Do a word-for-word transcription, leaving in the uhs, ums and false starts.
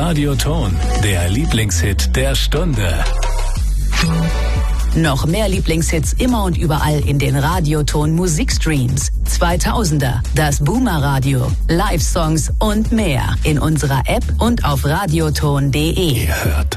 Radioton, der Lieblingshit der Stunde. Noch mehr Lieblingshits immer und überall in den Radioton Musikstreams. zweitausender, das Boomer Radio, Live-Songs und mehr in unserer App und auf radioton punkt de. Ihr hört